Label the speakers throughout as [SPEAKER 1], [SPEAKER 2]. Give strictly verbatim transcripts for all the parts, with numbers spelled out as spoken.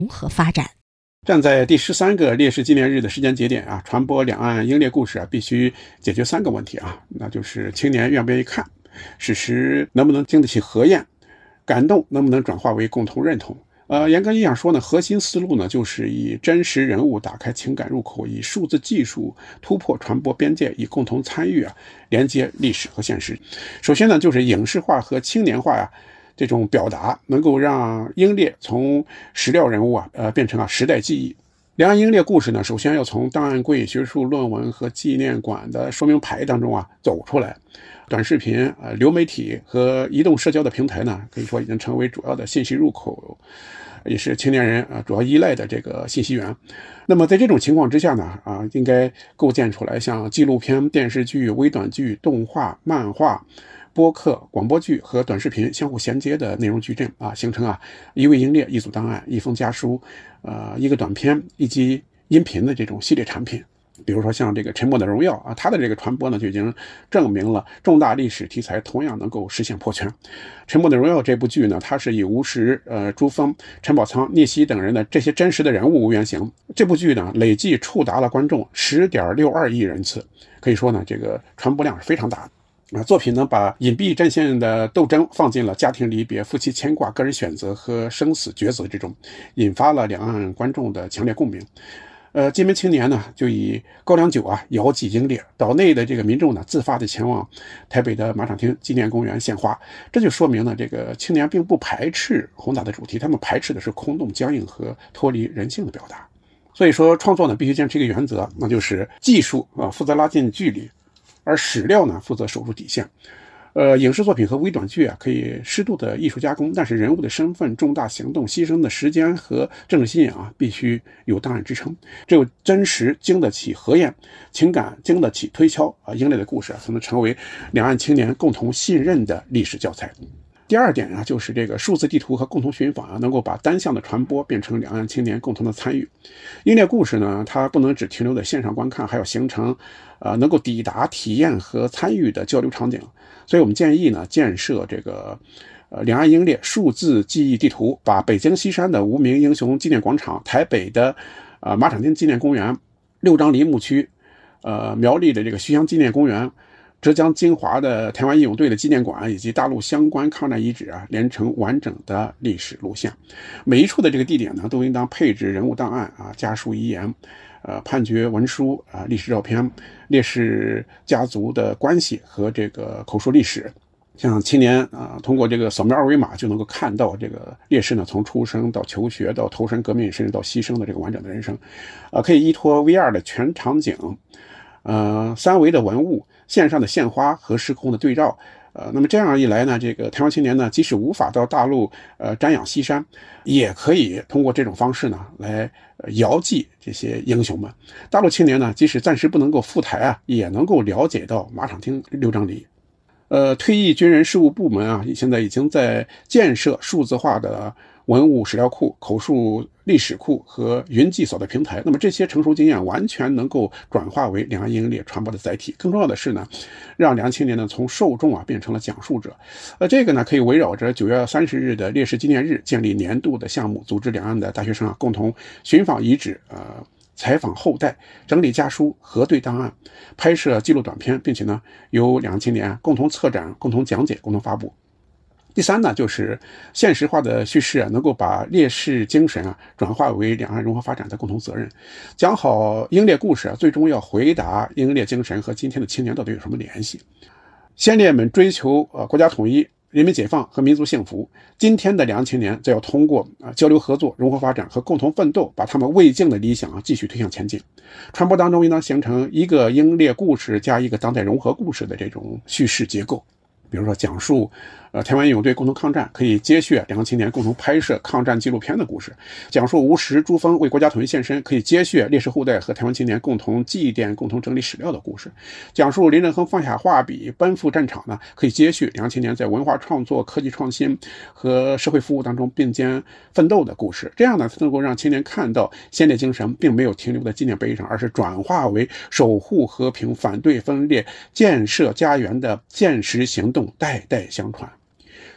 [SPEAKER 1] 和发展。
[SPEAKER 2] 站在第十三个烈士纪念日的时间节点啊，传播两岸英烈故事啊，必须解决三个问题啊，那就是青年愿不愿意看，史实能不能经得起核验，感动能不能转化为共同认同。呃，严格意义上说呢，核心思路呢，就是以真实人物打开情感入口，以数字技术突破传播边界，以共同参与啊，连接历史和现实。首先呢，就是影视化和青年化呀、啊。这种表达能够让英烈从史料人物啊，呃，变成啊时代记忆。两岸英烈故事呢，首先要从档案柜、学术论文和纪念馆的说明牌当中啊走出来。短视频、呃流媒体和移动社交的平台呢，可以说已经成为主要的信息入口，也是青年人啊主要依赖的这个信息源。那么在这种情况之下呢，啊，应该构建出来像纪录片、电视剧、微短剧、动画、漫画、播客、广播剧和短视频相互衔接的内容矩阵啊，形成啊一位英烈、一组档案、一封家书、呃一个短片、一集音频的这种系列产品。比如说像这个《沉默的荣耀》啊，它的这个传播呢就已经证明了重大历史题材同样能够实现破圈。《沉默的荣耀》这部剧呢，它是以吴石、呃朱峰、陈宝仓、聂曦等人的这些真实的人物为原型。这部剧呢，累计触达了观众十点六二亿人次，可以说呢，这个传播量是非常大的。啊，作品呢把隐蔽战线的斗争放进了家庭离别、夫妻牵挂、个人选择和生死抉择之中，引发了两岸观众的强烈共鸣。呃，金门青年呢就以高粱酒啊遥祭英烈，岛内的这个民众呢自发的前往台北的马场町纪念公园献花，这就说明呢这个青年并不排斥宏大的主题，他们排斥的是空洞、僵硬和脱离人性的表达。所以说，创作呢必须坚持一个原则，那就是技术啊负责拉近距离。而史料呢，负责守住底线。呃，影视作品和微短剧啊，可以适度的艺术加工，但是人物的身份、重大行动、牺牲的时间和政治信仰啊，必须有档案支撑。只有真实经得起核验，情感经得起推敲啊，英烈的故事啊，才能成为两岸青年共同信任的历史教材。第二点啊，就是这个数字地图和共同寻访啊，能够把单向的传播变成两岸青年共同的参与。英烈故事呢，它不能只停留在线上观看，还要形成呃能够抵达、体验和参与的交流场景。所以我们建议呢，建设这个呃两岸英烈数字记忆地图，把北京西山的无名英雄纪念广场、台北的呃马场町纪念公园、六张梨木区、呃苗栗的这个徐乡纪念公园、浙江金华的台湾义勇队的纪念馆以及大陆相关抗战遗址啊，连成完整的历史路线。每一处的这个地点呢，都应当配置人物档案啊、家书遗言、呃判决文书啊、历史照片、烈士家族的关系和这个口述历史。像青年啊，通过这个扫描二维码就能够看到这个烈士呢，从出生到求学到投身革命，甚至到牺牲的这个完整的人生。啊，可以依托 V R 的全场景。呃，三维的文物、线上的献花和时空的对照，呃，那么这样一来呢，这个台湾青年呢，即使无法到大陆呃瞻仰西山，也可以通过这种方式呢来呃遥祭这些英雄们。大陆青年呢，即使暂时不能够赴台啊，也能够了解到马场町六张梨。呃，退役军人事务部门啊，现在已经在建设数字化的文物史料库、口述历史库和云记扫的平台。那么这些成熟经验完全能够转化为两岸英烈传播的载体。更重要的是呢，让两岸青年呢从受众啊变成了讲述者。呃，这个呢可以围绕着九月三十日的烈士纪念日，建立年度的项目，组织两岸的大学生啊共同寻访遗址，呃。采访后代，整理家书，核对档案，拍摄记录短片，并且呢由两岸青年共同策展、共同讲解、共同发布。第三呢，就是现实化的叙事啊，能够把烈士精神啊转化为两岸融合发展的共同责任。讲好英烈故事啊，最终要回答英烈精神和今天的青年到底有什么联系。先烈们追求呃国家统一、人民解放和民族幸福，今天的两岸青年则要通过啊交流合作、融合发展和共同奋斗，把他们未竟的理想啊继续推向前进。传播当中应当形成一个英烈故事加一个当代融合故事的这种叙事结构。比如说讲述呃台湾义勇队共同抗战，可以接续两岸青年共同拍摄抗战纪录片的故事；讲述吴石、朱峰为国家统一献身，可以接续烈士后代和台湾青年共同祭奠、共同整理史料的故事；讲述林振亨放下画笔奔赴战场呢，可以接续两岸青年在文化创作、科技创新和社会服务当中并肩奋斗的故事。这样呢，才能够让青年看到先烈精神并没有停留在纪念碑上，而是转化为守护和平、反对分裂、建设家园的现实行动，代代相传。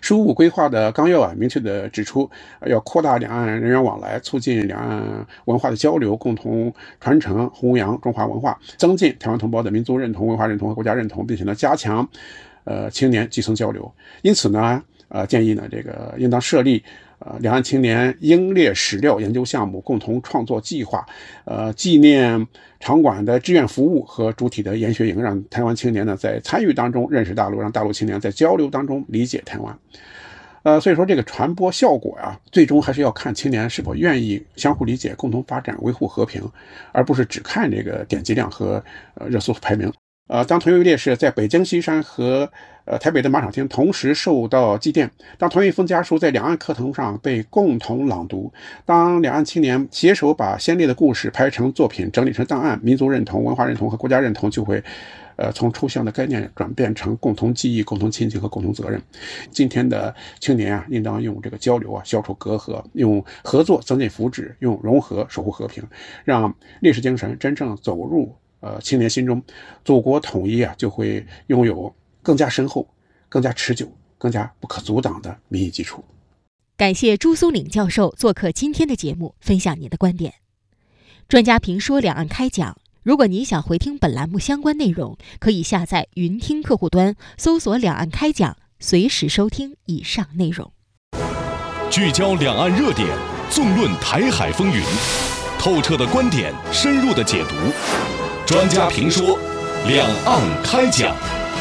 [SPEAKER 2] 十五五规划的纲要啊，明确的指出，要扩大两岸人员往来，促进两岸文化的交流，共同传承弘扬中华文化，增进台湾同胞的民族认同、文化认同和国家认同，并且呢，加强呃青年基层交流。因此呢，呃，建议呢，这个应当设立呃两岸青年英烈史料研究项目共同创作计划，呃，纪念场馆的志愿服务和主体的研学营，让台湾青年呢在参与当中认识大陆，让大陆青年在交流当中理解台湾。呃，所以说这个传播效果啊，最终还是要看青年是否愿意相互理解、共同发展、维护和平，而不是只看这个点击量和呃热搜排名。呃，当同一位烈士在北京西山和呃台北的马场厅同时受到祭奠，当同一封家书在两岸课堂上被共同朗读，当两岸青年携手把先烈的故事拍成作品、整理成档案，民族认同、文化认同和国家认同就会呃从抽象的概念转变成共同记忆、共同亲情和共同责任。今天的青年啊，应当用这个交流啊消除隔阂，用合作增进福祉，用融合守护和平，让烈士精神真正走入呃，青年心中，祖国统一啊，就会拥有更加深厚、更加持久、更加不可阻挡的民意基础。
[SPEAKER 1] 感谢朱松岭教授做客今天的节目，分享您的观点。专家评说两岸开讲，如果您想回听本栏目相关内容，可以下载云听客户端，搜索两岸开讲，随时收听以上内容。
[SPEAKER 3] 聚焦两岸热点，纵论台海风云，透彻的观点，深入的解读。专家评说，两岸开讲。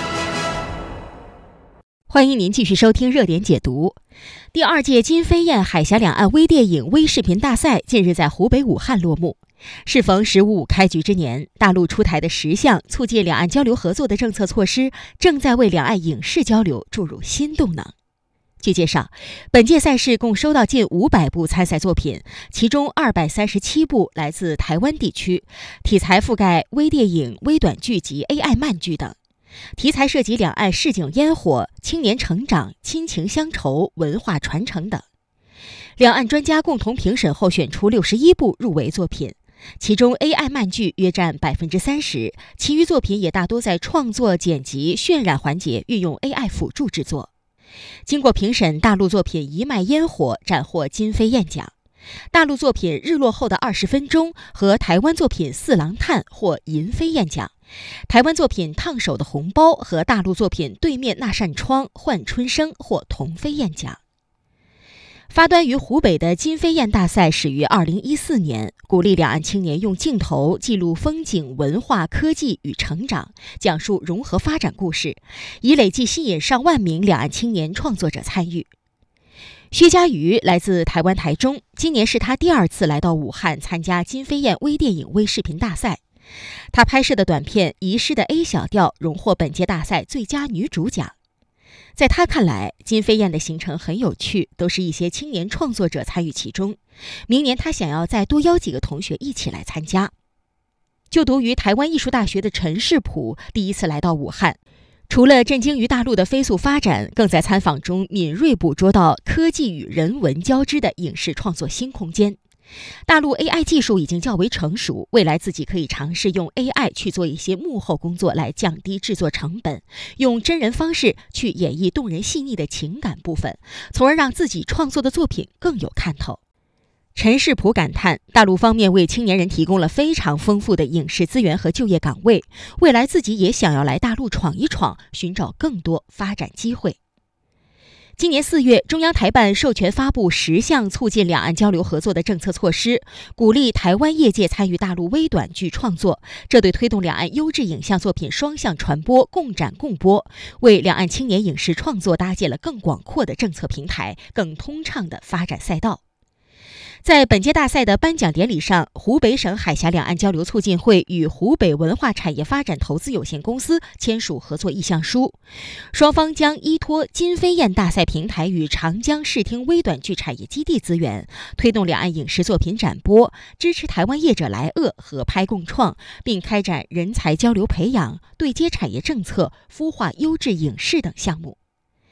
[SPEAKER 1] 欢迎您继续收听热点解读。第二届金飞燕海峡两岸微电影微视频大赛近日在湖北武汉落幕。适逢十五五开局之年，大陆出台的十项促进两岸交流合作的政策措施，正在为两岸影视交流注入新动能。据介绍，本届赛事共收到近五百部参赛作品，其中二百三十七部来自台湾地区，题材覆盖微电影、微短剧及 A I 漫剧等，题材涉及两岸市井烟火、青年成长、亲情乡愁、文化传承等。两岸专家共同评审后选出六十一部入围作品，其中 A I 漫剧约占 百分之三十， 其余作品也大多在创作、剪辑、渲染环节运用 A I 辅助制作。经过评审，大陆作品《一脉烟火》斩获金飞燕奖，大陆作品《日落后的二十分钟》和台湾作品《四郎探》获银飞燕奖，台湾作品《烫手的红包》和大陆作品《对面那扇窗》换春生获铜飞燕奖。发端于湖北的金飞燕大赛始于二零一四年，鼓励两岸青年用镜头记录风景、文化、科技与成长，讲述融合发展故事，已累计吸引上万名两岸青年创作者参与。薛家瑜来自台湾台中，今年是他第二次来到武汉参加金飞燕微电影微视频大赛。他拍摄的短片《遗失的 A 小调》荣获本届大赛最佳女主奖。在他看来，金飞燕的行程很有趣，都是一些青年创作者参与其中。明年他想要再多邀几个同学一起来参加。就读于台湾艺术大学的陈世普第一次来到武汉，除了震惊于大陆的飞速发展，更在参访中敏锐捕捉到科技与人文交织的影视创作新空间。大陆 A I 技术已经较为成熟，未来自己可以尝试用 A I 去做一些幕后工作来降低制作成本，用真人方式去演绎动人细腻的情感部分，从而让自己创作的作品更有看头。陈世普感叹，大陆方面为青年人提供了非常丰富的影视资源和就业岗位，未来自己也想要来大陆闯一闯，寻找更多发展机会。今年四月，中央台办授权发布十项促进两岸交流合作的政策措施，鼓励台湾业界参与大陆微短剧创作，这对推动两岸优质影像作品双向传播、共展共播，为两岸青年影视创作搭建了更广阔的政策平台、更通畅的发展赛道。在本届大赛的颁奖典礼上，湖北省海峡两岸交流促进会与湖北文化产业发展投资有限公司签署合作意向书，双方将依托金飞燕大赛平台与长江视听微短剧产业基地资源，推动两岸影视作品展播，支持台湾业者来鄂合拍共创，并开展人才交流培养、对接产业政策、孵化优质影视等项目。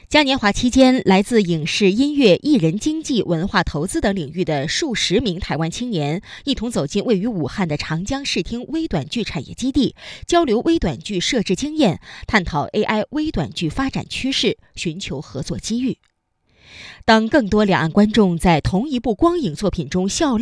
[SPEAKER 1] 嘉年华期间，来自影视、音乐、艺人经济、文化投资等领域的数十名台湾青年一同走进位于武汉的长江视听微短剧产业基地，交流微短剧摄制经验，探讨 A I 微短剧发展趋势，寻求合作机遇。当更多两岸观众在同一部光影作品中笑